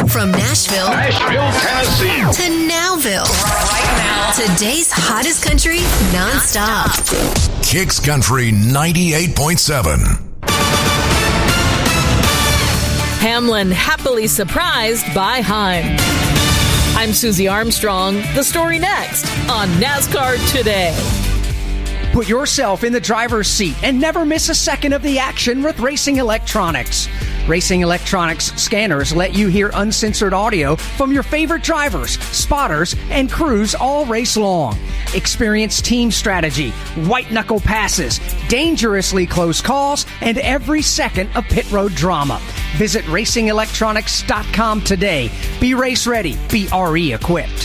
From Nashville, Tennessee to Nowville. Right now, today's hottest country nonstop. Kicks Country 98.7. Hamlin happily surprised by Heim. I'm Susie Armstrong. The story next on NASCAR Today. Put yourself in the driver's seat and never miss a second of the action with Racing Electronics. Racing Electronics scanners let you hear uncensored audio from your favorite drivers, spotters, and crews all race long. Experience team strategy, white-knuckle passes, dangerously close calls, and every second of pit road drama. Visit RacingElectronics.com today. Be race ready. Be RE equipped.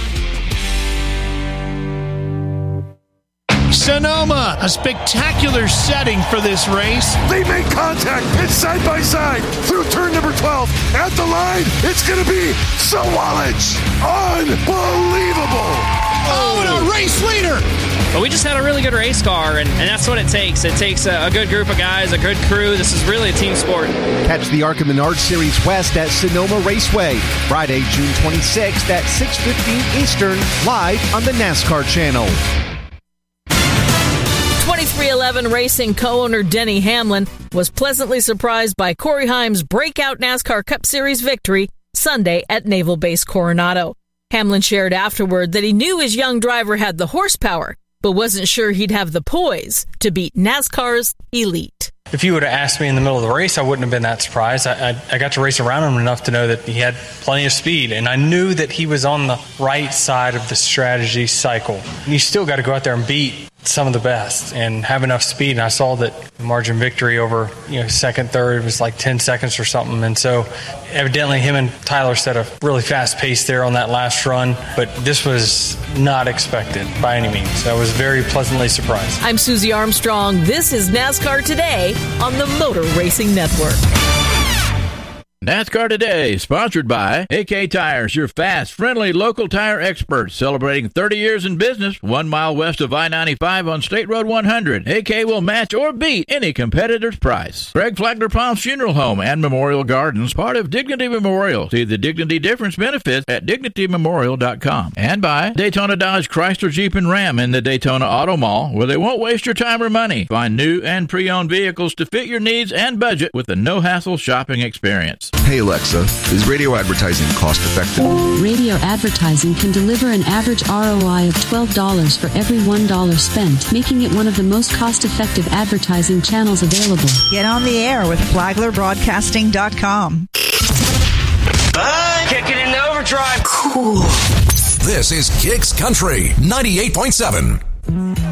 Sonoma, a spectacular setting for this race. They make contact. It's side by side through turn number 12. At the line, it's going to be Sawalich. Unbelievable. Oh, and a race leader. But we just had a really good race car, and that's what it takes. It takes a good group of guys, a good crew. This is really a team sport. Catch the ARCA Menard Series West at Sonoma Raceway, Friday, June 26th at 6:15 Eastern, live on the NASCAR channel. 2311 Racing co-owner Denny Hamlin was pleasantly surprised by Corey Heim's breakout NASCAR Cup Series victory Sunday at Naval Base Coronado. Hamlin shared afterward that he knew his young driver had the horsepower, but wasn't sure he'd have the poise to beat NASCAR's elite. If you would have asked me in the middle of the race, I wouldn't have been that surprised. I got to race around him enough to know that he had plenty of speed, and I knew that he was on the right side of the strategy cycle. You still got to go out there and beat some of the best and have enough speed, and I saw that the margin victory over second, third was like 10 seconds or something, and so evidently him and Tyler set a really fast pace there on that last run, but this was not expected by any means. So I was very pleasantly surprised. I'm Susie Armstrong. This is NASCAR Today on the Motor Racing Network. NASCAR Today, sponsored by AK Tires, your fast, friendly, local tire experts, celebrating 30 years in business, 1 mile west of I-95 on State Road 100. AK will match or beat any competitor's price. Greg Flagler Palms Funeral Home and Memorial Gardens, part of Dignity Memorial. See the Dignity Difference benefits at DignityMemorial.com. And by Daytona Dodge Chrysler Jeep and Ram in the Daytona Auto Mall, where they won't waste your time or money. Find new and pre-owned vehicles to fit your needs and budget with a no-hassle shopping experience. Hey Alexa, is radio advertising cost effective? Radio advertising can deliver an average ROI of $12 for every $1 spent, making it one of the most cost-effective advertising channels available. Get on the air with FlaglerBroadcasting.com. Kick it into overdrive. Cool. This is Kicks Country 98.7.